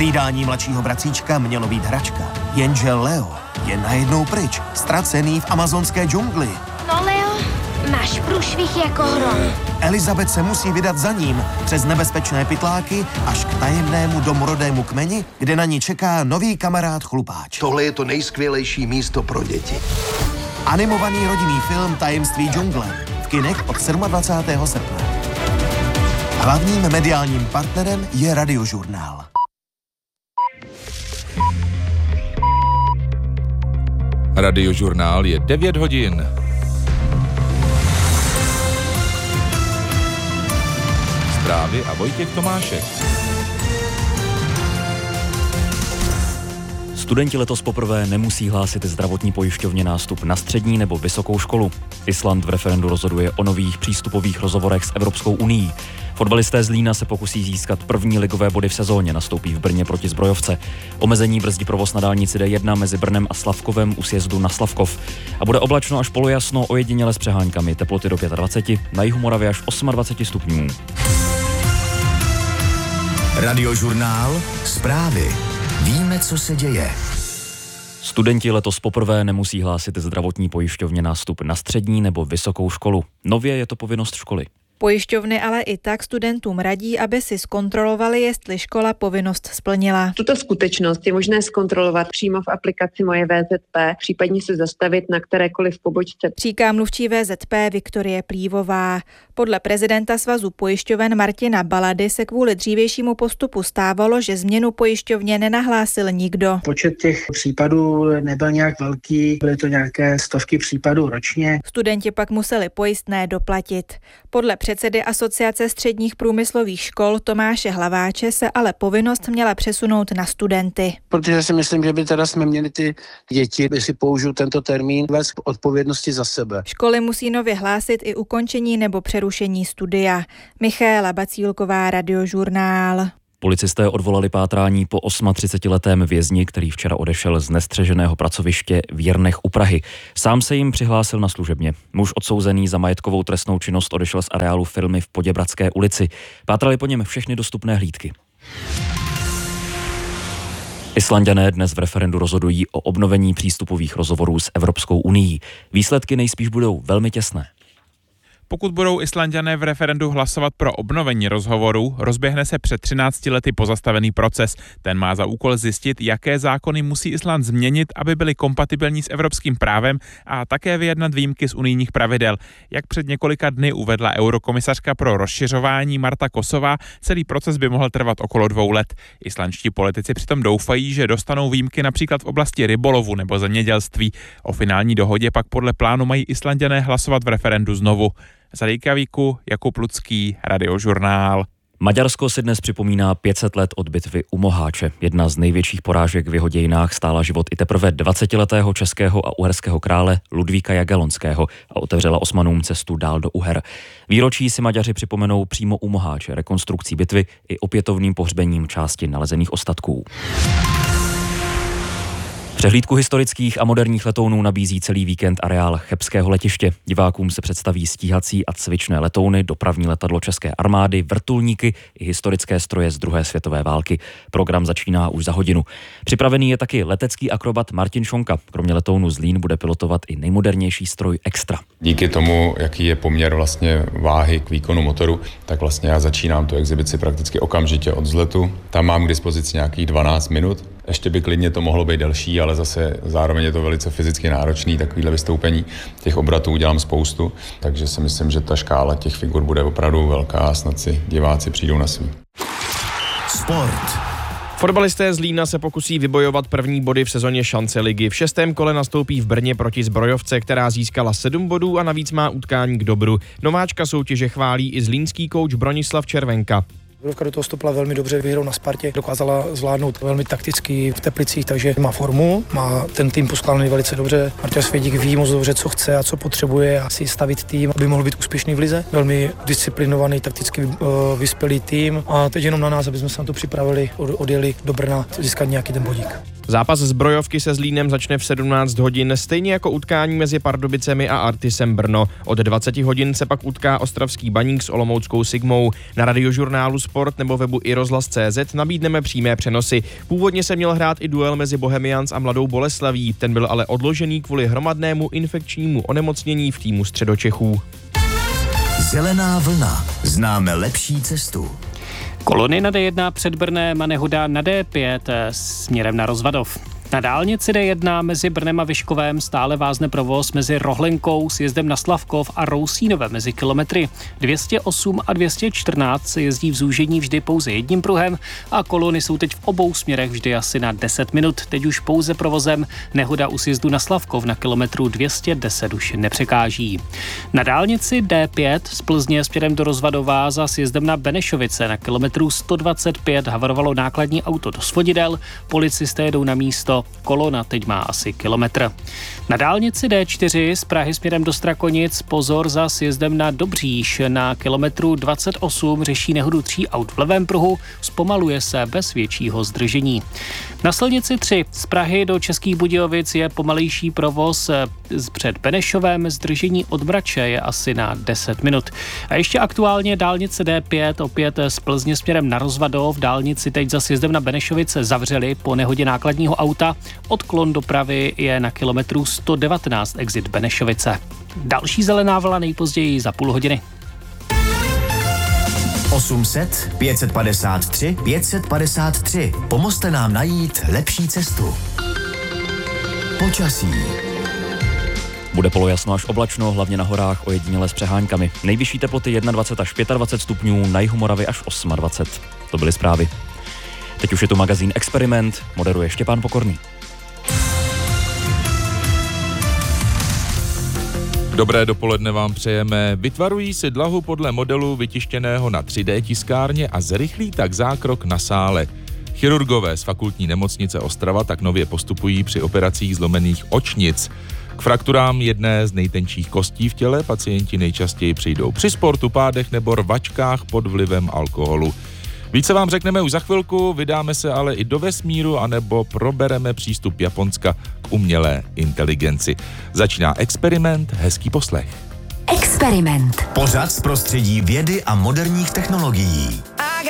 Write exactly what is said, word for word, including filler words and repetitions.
Hlídání mladšího bratříčka mělo být hračka, jenže Leo je najednou pryč, ztracený v amazonské džungli. No Leo, máš průšvih jako hrom. Elizabeth se musí vydat za ním přes nebezpečné pytláky až k tajemnému domorodému kmeni, kde na ní čeká nový kamarád chlupáč. Tohle je to nejskvělejší místo pro děti. Animovaný rodinný film Tajemství džungle v kinech od dvacátého sedmého srpna. Hlavním mediálním partnerem je Radiožurnál. Radiožurnál je devět hodin. Zprávy a Vojtěch Tomášek. Studenti letos poprvé nemusí hlásit zdravotní pojišťovně nástup na střední nebo vysokou školu. Island v referendu rozhoduje o nových přístupových rozhovorech s Evropskou unií. Fotbalisté z Lína se pokusí získat první ligové body v sezóně, nastoupí v Brně proti Zbrojovce. Omezení brzdí provoz na dálnici D jedna mezi Brnem a Slavkovem u sjezdu na Slavkov. A bude oblačno až polojasno, ojediněle s přeháňkami, teploty do dvacet pět, na jihu Moravy až dvacet osm stupňů. Radiožurnál, zprávy. Víme, co se děje. Studenti letos poprvé nemusí hlásit zdravotní pojišťovně nástup na střední nebo vysokou školu. Nově je to povinnost školy. Pojišťovny ale i tak studentům radí, aby si zkontrolovali, jestli škola povinnost splnila. Tuto skutečnost je možné zkontrolovat přímo v aplikaci Moje V Z P, případně se zastavit na kterékoliv pobočce. Říká mluvčí V Z P Viktorie Plívová. Podle prezidenta Svazu pojišťoven Martina Balady se kvůli dřívějšímu postupu stávalo, že změnu pojišťovně nenahlásil nikdo. Počet těch případů nebyl nějak velký, byly to nějaké stovky případů ročně. Studenti pak museli pojistné doplatit. Podle předsedy Asociace středních průmyslových škol Tomáše Hlaváče se ale povinnost měla přesunout na studenty. Protože si myslím, že by teda jsme měli ty děti, jestli použiju tento termín, vést odpovědnosti za sebe. Školy musí nově hlásit i ukončení nebo přerušení studia. Michaela Bacílková, Radiožurnál. Policisté odvolali pátrání po třicetiosmiletém vězni, který včera odešel z nestřeženého pracoviště v Jirnech u Prahy. Sám se jim přihlásil na služebně. Muž odsouzený za majetkovou trestnou činnost odešel z areálu firmy v Poděbradské ulici. Pátrali po něm všechny dostupné hlídky. Islanďané dnes v referendu rozhodují o obnovení přístupových rozhovorů s Evropskou unií. Výsledky nejspíš budou velmi těsné. Pokud budou Islanďané v referendu hlasovat pro obnovení rozhovoru, rozběhne se před třinácti lety pozastavený proces. Ten má za úkol zjistit, jaké zákony musí Island změnit, aby byly kompatibilní s evropským právem a také vyjednat výjimky z unijních pravidel. Jak před několika dny uvedla eurokomisařka pro rozšiřování Marta Kosová, celý proces by mohl trvat okolo dvou let. Islandští politici přitom doufají, že dostanou výjimky například v oblasti rybolovu nebo zemědělství. O finální dohodě pak podle plánu mají Islanďané hlasovat v referendu znovu. Z Reykjavíku Jakub Lucký, Radiožurnál. Maďarsko si dnes připomíná pět set let od bitvy u Moháče. Jedna z největších porážek v jeho dějinách stála život i teprve dvacetiletého českého a uherského krále Ludvíka Jagellonského a otevřela Osmanům cestu dál do Uher. Výročí si Maďaři připomenou přímo u Moháče, rekonstrukcí bitvy i opětovným pohřbením části nalezených ostatků. Přehlídku historických a moderních letounů nabízí celý víkend areál Chebského letiště. Divákům se představí stíhací a cvičné letouny, dopravní letadlo české armády, vrtulníky i historické stroje z druhé světové války. Program začíná už za hodinu. Připravený je taky letecký akrobat Martin Šonka. Kromě letounu z Lín bude pilotovat i nejmodernější stroj Extra. Díky tomu, jaký je poměr vlastně váhy k výkonu motoru, tak vlastně já začínám tu exibici prakticky okamžitě od vzletu. Tam mám k dispozici nějakých dvanáct minut. Ještě by klidně to mohlo být delší, ale zase zároveň je to velice fyzicky náročný, takovýhle vystoupení. Těch obratů udělám spoustu, takže si myslím, že ta škála těch figur bude opravdu velká a snad si diváci přijdou na svý. Sport. Fotbalisté z Lína se pokusí vybojovat první body v sezóně šance ligy. V šestém kole nastoupí v Brně proti Zbrojovce, která získala sedm bodů a navíc má utkání k dobru. Nováčka soutěže chválí i zlínský kouč Bronislav Červenka. Brodovka do toho vstoupila velmi dobře, vyhrou na Spartě, dokázala zvládnout velmi takticky v Teplicích, takže má formu, má ten tým poskládaný velice dobře. Martin Svědík ví moc dobře, co chce a co potřebuje a si stavit tým, aby mohl být úspěšný v lize. Velmi disciplinovaný, takticky uh, vyspělý tým a teď jenom na nás, aby jsme se na to připravili, od, odjeli do Brna, získat nějaký ten bodík. Zápas zbrojovky se Zlínem začne v sedmnáct hodin, stejně jako utkání mezi Pardubicemi a Artisem Brno. Od dvacet hodin se pak utká ostravský Baník s olomouckou Sigmou. Na Radiožurnálu Sport nebo webu i rozhlas tečka cé zet nabídneme přímé přenosy. Původně se měl hrát i duel mezi Bohemians a Mladou Boleslaví, ten byl ale odložený kvůli hromadnému infekčnímu onemocnění v týmu Středočechů. Zelená vlna. Známe lepší cestu. Kolony na dé jedna před Brnem a nehoda na dé pět směrem na Rozvadov. Na dálnici dé jedna mezi Brnem a Vyškovem stále vázne provoz mezi Rohlenkou s jezdem na Slavkov a Rousínovem mezi kilometry dvě stě osm a dvě stě čtrnáct se jezdí v zúžení vždy pouze jedním pruhem a kolony jsou teď v obou směrech vždy asi na deset minut. Teď už pouze provozem, nehoda u sjezdu na Slavkov na kilometru dvě stě deset už nepřekáží. Na dálnici dé pět z Plzně směrem do Rozvadova za sjezdem na Benešovice na kilometru sto dvacet pět havarovalo nákladní auto do svodidel, policisté jedou na místo. Kolona teď má asi kilometr. Na dálnici dé čtyři z Prahy směrem do Strakonic pozor za sjezdem na Dobříš. Na kilometru dvacet osm řeší nehodu tří aut v levém pruhu, zpomaluje se bez většího zdržení. Na silnici tři z Prahy do Českých Budějovic je pomalejší provoz před Benešovem, zdržení od Mrače je asi na deset minut. A ještě aktuálně dálnice dé pět opět z Plzně směrem na Rozvadov, dálnici teď za sjezdem na Benešovice zavřeli po nehodě nákladního auta. Odklon dopravy je na kilometru sto devatenáct exit Benešovice. Další zelená vlna nejpozději za půl hodiny. osm set, pět set padesát tři, pět set padesát tři. Pomozte nám najít lepší cestu. Počasí. Bude polojasno až oblačno, hlavně na horách ojediněle s přeháňkami. Nejvyšší teploty dvacet jedna až dvacet pět stupňů, na jihu Moravy až dvacet osm. To byly zprávy. Teď už je tu magazín Experiment, moderuje Štěpán Pokorný. Dobré dopoledne vám přejeme. Vytvarují si dlahu podle modelu vytištěného na tři dé tiskárně a zrychlí tak zákrok na sále. Chirurgové z fakultní nemocnice Ostrava tak nově postupují při operacích zlomených očnic. K frakturám jedné z nejtenčích kostí v těle pacienti nejčastěji přijdou při sportu, pádech nebo rvačkách pod vlivem alkoholu. Více vám řekneme už za chvilku, vydáme se ale i do vesmíru, anebo probereme přístup Japonska k umělé inteligenci. Začíná Experiment, hezký poslech. Experiment. Pořad z prostředí vědy a moderních technologií.